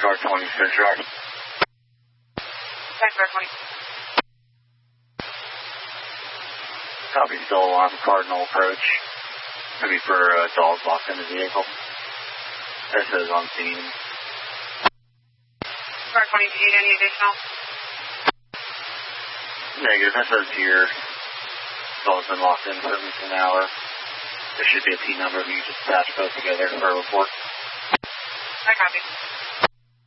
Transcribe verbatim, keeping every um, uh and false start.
car twenty, search yard. Search car twenty. Copy, still alarm, Cardinal approach. Maybe for uh, dogs locked in the vehicle. S O's on scene. Car twenty, do you need any additional? Negative, S O's here. Dog's been locked in for at least an hour. There should be a P number, but you just attach both together for a report. I copy.